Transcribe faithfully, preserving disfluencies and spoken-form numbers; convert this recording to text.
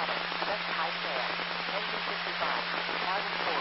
traffic. Just high tail. Engine fifty-five. Thousand four.